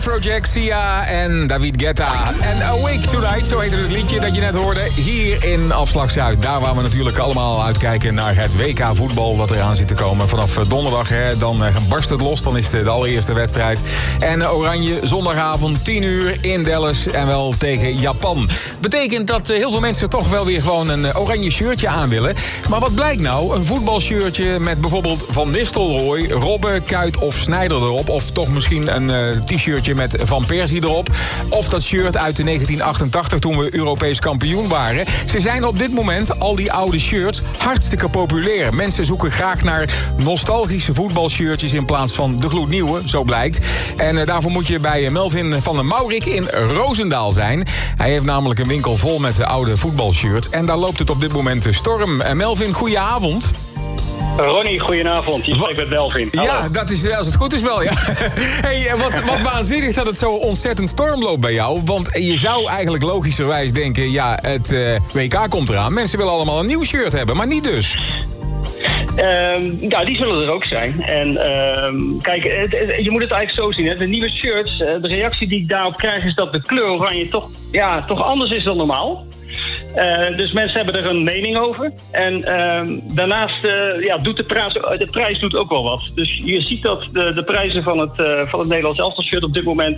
Afrojack, Sia en David Guetta. En Awake Tonight, zo heette het liedje dat je net hoorde. Hier in Afslag Zuid. Daar waar we natuurlijk allemaal uitkijken naar het WK voetbal wat eraan zit te komen. Vanaf donderdag, dan barst het los. Dan is het de allereerste wedstrijd. En Oranje, zondagavond, 10 uur in Dallas. En wel tegen Japan. Betekent dat heel veel mensen toch wel weer gewoon een oranje shirtje aan willen. Maar wat blijkt nou? Een voetbalshirtje met bijvoorbeeld Van Nistelrooy, Robben, Kuyt of Sneijder erop. Of toch misschien een t-shirtje met Van Persie erop. Of dat shirt uit de 1988 toen we Europees kampioen waren. Ze zijn op dit moment, al die oude shirts, hartstikke populair. Mensen zoeken graag naar nostalgische voetbalshirtjes in plaats van de gloednieuwe, zo blijkt. En daarvoor moet je bij Melvin van der Maurik in Roosendaal zijn. Hij heeft namelijk een winkel vol met de oude voetbalshirts. En daar loopt het op dit moment storm. Melvin, goedenavond. Ronnie, goedenavond. Je spreekt met Melvin. Ja, dat is, als het goed is wel, ja. Hey, wat waanzinnig dat het zo ontzettend storm loopt bij jou. Want je zou eigenlijk logischerwijs denken, ja, het WK komt eraan. Mensen willen allemaal een nieuw shirt hebben, maar niet dus. Ja, die zullen er ook zijn. En kijk, je moet het eigenlijk zo zien. Hè. De nieuwe shirts, de reactie die ik daarop krijg is dat de kleur oranje toch anders is dan normaal. Dus mensen hebben er een mening over. En daarnaast doet de prijs doet ook wel wat. Dus je ziet dat de prijzen van het Nederlands elftal shirt op dit moment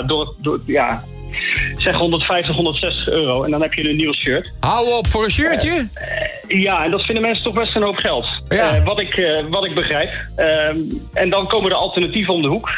zeg 150, 160 euro. En dan heb je een nieuw shirt. Hou op, voor een shirtje? Ja, en dat vinden mensen toch best een hoop geld. Ja. Wat ik begrijp. En dan komen de alternatieven om de hoek.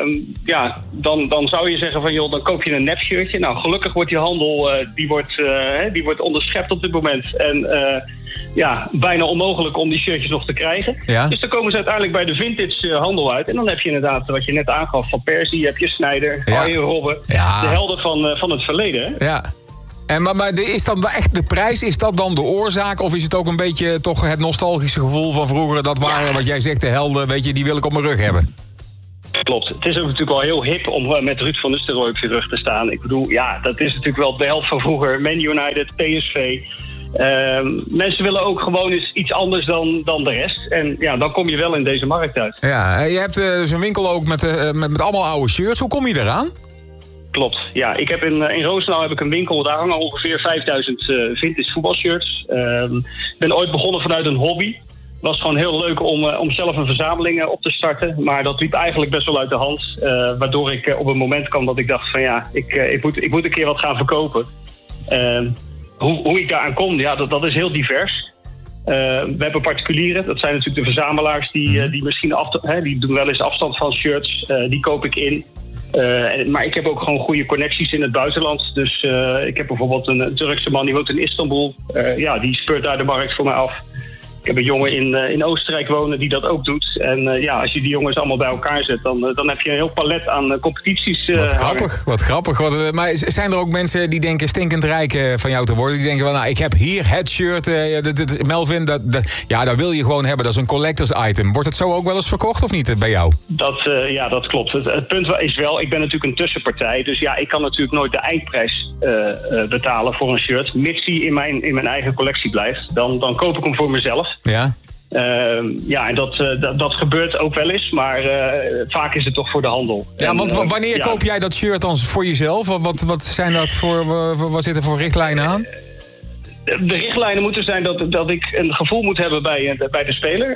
Dan zou je zeggen van, joh, dan koop je een nep shirtje. Nou, gelukkig wordt die handel die wordt onderschept op dit moment. En bijna onmogelijk om die shirtjes nog te krijgen. Ja. Dus dan komen ze uiteindelijk bij de vintage handel uit. En dan heb je inderdaad, wat je net aangaf, Van Persie, heb je Sneijder, Arjen Robben. Ja. De helden van het verleden. Hè? Ja. Maar is dan echt de prijs, is dat dan de oorzaak? Of is het ook een beetje toch het nostalgische gevoel van vroeger? Dat waren, wat jij zegt, de helden, weet je, die wil ik op mijn rug hebben. Klopt. Het is ook natuurlijk wel heel hip om met Ruud van Nistelrooy op je rug te staan. Ik bedoel, dat is natuurlijk wel de held van vroeger. Man United, PSV. Mensen willen ook gewoon eens iets anders dan de rest. En dan kom je wel in deze markt uit. Ja, je hebt dus een winkel ook met allemaal oude shirts. Hoe kom je eraan? Klopt, ja. Ik heb in Roosendaal heb ik een winkel. Daar hangen ongeveer 5000 vintage voetbalshirts. Ik ben ooit begonnen vanuit een hobby. Het was gewoon heel leuk om zelf een verzameling op te starten. Maar dat liep eigenlijk best wel uit de hand. Waardoor ik op een moment kwam dat ik dacht van ik moet een keer wat gaan verkopen. Hoe ik daaraan kom, dat is heel divers. We hebben particulieren, dat zijn natuurlijk de verzamelaars die misschien die doen wel eens afstand van shirts. Die koop ik in. Maar ik heb ook gewoon goede connecties in het buitenland. Dus ik heb bijvoorbeeld een Turkse man die woont in Istanbul. Die speurt daar de markt voor mij af. Ik heb een jongen in Oostenrijk wonen die dat ook doet. En als je die jongens allemaal bij elkaar zet, dan heb je een heel palet aan competities. Wat grappig. Maar zijn er ook mensen die denken stinkend rijk van jou te worden? Die denken wel, ik heb hier het shirt, Melvin, dat wil je gewoon hebben. Dat is een collectors item. Wordt het zo ook wel eens verkocht of niet bij jou? Dat klopt. Het punt is wel, ik ben natuurlijk een tussenpartij. Dus ik kan natuurlijk nooit de eindprijs betalen voor een shirt. Mits die in mijn eigen collectie blijft. Dan koop ik hem voor mezelf. Ja. En dat gebeurt ook wel eens, maar vaak is het toch voor de handel. Ja, want wanneer koop jij dat shirt dan voor jezelf? Wat zijn dat wat zit er voor richtlijnen aan? De richtlijnen moeten zijn dat ik een gevoel moet hebben bij de speler.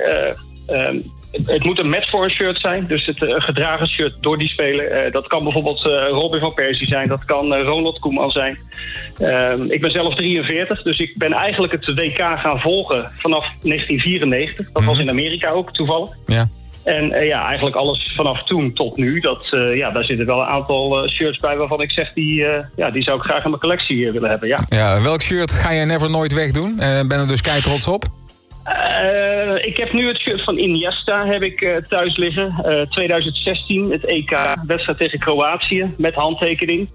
Het moet een match voor een shirt zijn, dus het gedragen shirt door die speler. Dat kan bijvoorbeeld Robin van Persie zijn, dat kan Ronald Koeman zijn. Ik ben zelf 43, dus ik ben eigenlijk het WK gaan volgen vanaf 1994. Dat was in Amerika ook toevallig. Ja. En eigenlijk alles vanaf toen tot nu, daar zitten wel een aantal shirts bij waarvan ik zeg, die zou ik graag in mijn collectie willen hebben. Ja. Ja, welk shirt ga je never nooit wegdoen? Ben er dus kei trots op? Ik heb nu het shirt van Iniesta heb ik thuis liggen. 2016, het EK, wedstrijd tegen Kroatië, met handtekening.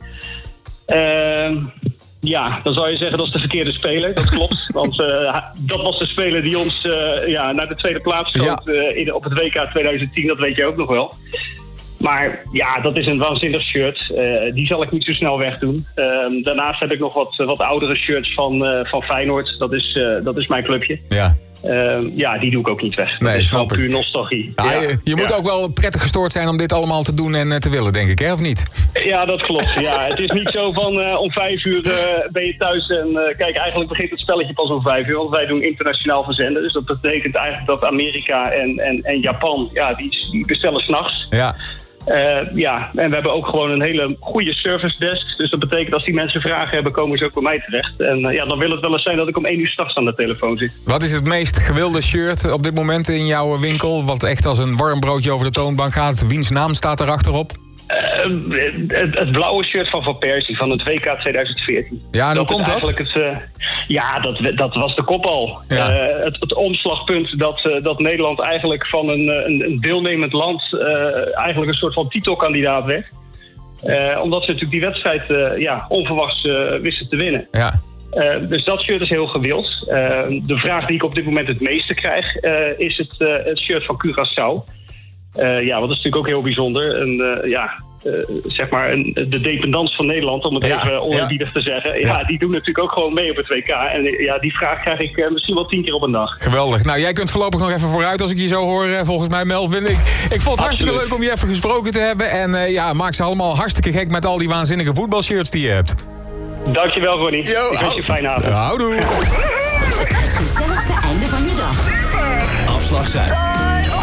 Dan zou je zeggen dat is de verkeerde speler. Dat klopt, want dat was de speler die ons naar de tweede plaats schoot op het WK 2010. Dat weet je ook nog wel. Maar dat is een waanzinnig shirt. Die zal ik niet zo snel wegdoen. Daarnaast heb ik nog wat oudere shirts van Feyenoord. Dat is mijn clubje. Ja. Die doe ik ook niet weg. Nee, dat is snap gewoon ik. puur nostalgie. Ja, je moet ook wel prettig gestoord zijn om dit allemaal te doen en te willen, denk ik, hè? Of niet? Ja, dat klopt. Ja, het is niet zo van om 5 uur ben je thuis en kijk, eigenlijk begint het spelletje pas om 5 uur. Want wij doen internationaal verzenden. Dus dat betekent eigenlijk dat Amerika en Japan, die bestellen 's nachts. Ja. En we hebben ook gewoon een hele goede service desk. Dus dat betekent als die mensen vragen hebben, komen ze ook bij mij terecht. En dan wil het wel eens zijn dat ik om 1 uur 's nachts aan de telefoon zit. Wat is het meest gewilde shirt op dit moment in jouw winkel? Wat echt als een warm broodje over de toonbank gaat? Wiens naam staat er achterop? Het blauwe shirt van Persie van het WK 2014. Ja, en hoe komt dat? Dat was de kop al. Ja. Het omslagpunt dat Nederland eigenlijk van een deelnemend land eigenlijk een soort van titelkandidaat werd. Omdat ze natuurlijk die wedstrijd onverwachts wisten te winnen. Ja. Dus dat shirt is heel gewild. De vraag die ik op dit moment het meeste krijg is het shirt van Curaçao. Wat is natuurlijk ook heel bijzonder. Zeg maar de dependance van Nederland, om het even oneerbiedig te zeggen. Ja, die doen natuurlijk ook gewoon mee op het WK. En die vraag krijg ik misschien wel 10 keer op een dag. Geweldig. Nou, jij kunt voorlopig nog even vooruit als ik je zo hoor, volgens mij, Melvin. Ik vond het hartstikke leuk om je even gesproken te hebben. En maak ze allemaal hartstikke gek met al die waanzinnige voetbalshirts die je hebt. Dankjewel, Ronnie. Ik wens je een fijne avond. Houdoe. Het gezelligste einde van je dag. Afslag Zuid.